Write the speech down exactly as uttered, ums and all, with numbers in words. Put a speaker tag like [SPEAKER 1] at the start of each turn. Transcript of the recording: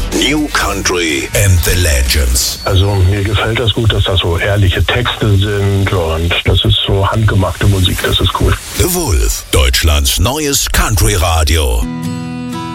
[SPEAKER 1] New Country and the Legends.
[SPEAKER 2] Also mir gefällt das gut, dass das so ehrliche Texte sind und das ist so handgemachte Musik, das ist cool.
[SPEAKER 1] The Wolf, Deutschlands neues Country-Radio.